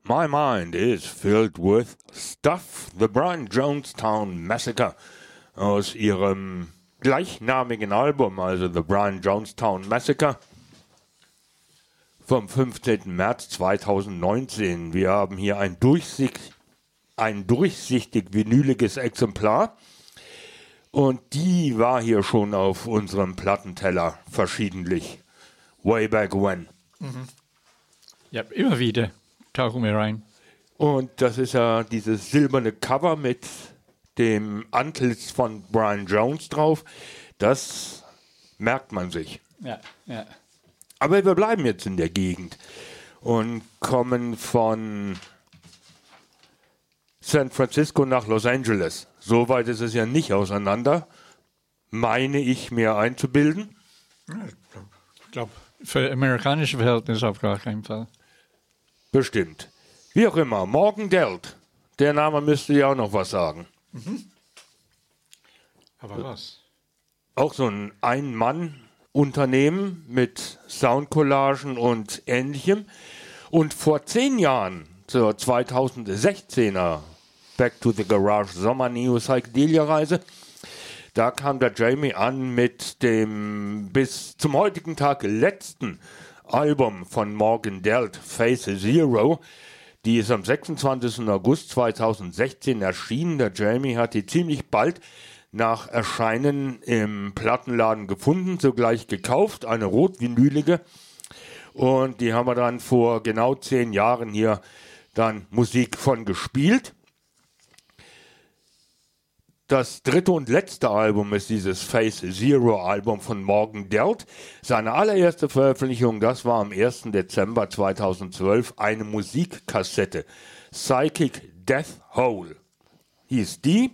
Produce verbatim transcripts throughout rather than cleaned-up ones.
My mind is filled with stuff. The Brian Jonestown Massacre aus ihrem gleichnamigen Album, also The Brian Jonestown Massacre, vom fünfzehnten März zweitausendneunzehn. Wir haben hier ein, durchsicht, ein durchsichtig vinyliges Exemplar und die war hier schon auf unserem Plattenteller verschiedentlich. Way back when. Mhm. Ja, immer wieder tauchen wir rein. Und das ist ja dieses silberne Cover mit dem Antlitz von Brian Jones drauf. Das merkt man sich. Ja, ja. Aber wir bleiben jetzt in der Gegend und kommen von San Francisco nach Los Angeles. So weit ist es ja nicht auseinander, meine ich mir einzubilden. Ich glaube, für amerikanische Verhältnisse auf gar keinen Fall. Bestimmt. Wie auch immer, Morgan Delt. Der Name müsste ja auch noch was sagen. Mhm. Aber was? Auch so ein Ein-Mann-Unternehmen mit Soundcollagen und Ähnlichem. Und vor zehn Jahren, zur zweitausendsechzehner Back to the Garage Sommer Neo Psychedelia Reise, da kam der Jamie an mit dem bis zum heutigen Tag letzten Album von Morgan Delt, Face Zero. Die ist am sechsundzwanzigsten August zweitausendsechzehn erschienen. Der Jamie hat die ziemlich bald nach Erscheinen im Plattenladen gefunden, sogleich gekauft, eine rotvinylige. Und die haben wir dann vor genau zehn Jahren hier dann Musik von gespielt. Das dritte und letzte Album ist dieses Face Zero Album von Morgan Delt. Seine allererste Veröffentlichung, das war am ersten Dezember zweitausendzwölf, eine Musikkassette. Psychic Death Hole hieß die.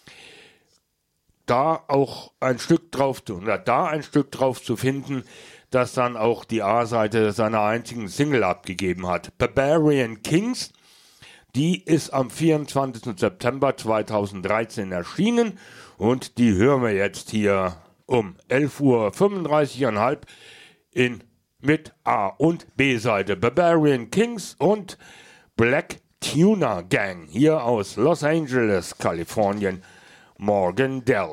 Da auch ein Stück drauf, oder da ein Stück drauf zu finden, das dann auch die A-Seite seiner einzigen Single abgegeben hat. Barbarian Kings. Die ist am vierundzwanzigsten September zweitausenddreizehn erschienen und die hören wir jetzt hier um elf Uhr fünfunddreißig Komma fünf in mit A- und B-Seite. Barbarian Kings und Black Tuna Gang hier aus Los Angeles, Kalifornien, Morgan Delt.